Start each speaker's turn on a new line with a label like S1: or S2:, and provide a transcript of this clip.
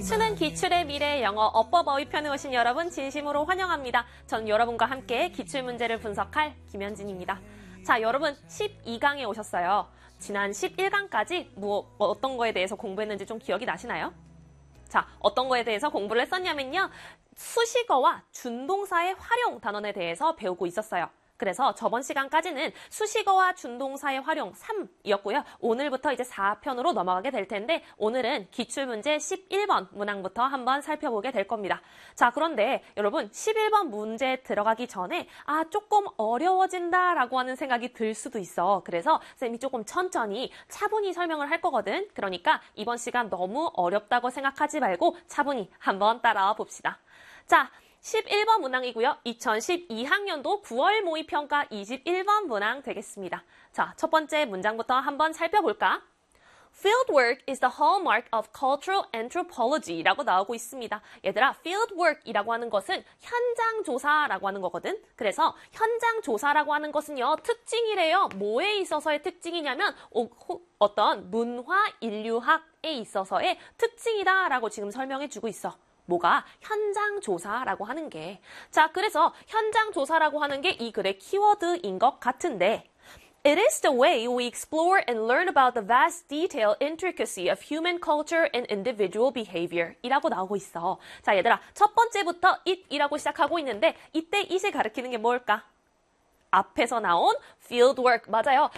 S1: 수능 기출의 미래 영어 어법 어휘편에 오신 여러분 진심으로 환영합니다. 전 여러분과 함께 기출문제를 분석할 김현진입니다. 자, 여러분 12강에 오셨어요. 지난 11강까지 어떤 거에 대해서 공부했는지 좀 기억이 나시나요? 자, 어떤 거에 대해서 공부를 했었냐면요. 수식어와 준동사의 활용 단원에 대해서 배우고 있었어요. 그래서 저번 시간까지는 수식어와 준동사의 활용 3이었고요. 오늘부터 이제 4편으로 넘어가게 될 텐데 오늘은 기출문제 11번 문항부터 한번 살펴보게 될 겁니다. 자, 그런데 여러분 11번 문제 들어가기 전에 조금 어려워진다라고 하는 생각이 들 수도 있어. 그래서 쌤이 조금 천천히 차분히 설명을 할 거거든. 그러니까 이번 시간 너무 어렵다고 생각하지 말고 차분히 한번 따라와 봅시다. 자, 11번 문항이고요. 2012학년도 9월 모의평가 21번 문항 되겠습니다. 자, 첫 번째 문장부터 한번 살펴볼까? Fieldwork is the hallmark of cultural anthropology라고 나오고 있습니다. 얘들아, fieldwork이라고 하는 것은 현장 조사라고 하는 거거든. 그래서 현장 조사라고 하는 것은요, 특징이래요. 뭐에 있어서의 특징이냐면 어떤 문화 인류학에 있어서의 특징이다라고 지금 설명해주고 있어. 뭐가? 현장 조사라고 하는 게. 자, 그래서 현장 조사라고 하는 게 이 글의 키워드인 것 같은데 It is the way we explore and learn about the vast detail intricacy of human culture and individual behavior 이라고 나오고 있어. 자, 얘들아, 첫 번째부터 it이라고 시작하고 있는데 이때 it을 가리키는 게 뭘까? 앞에서 나온 fieldwork, 맞아요.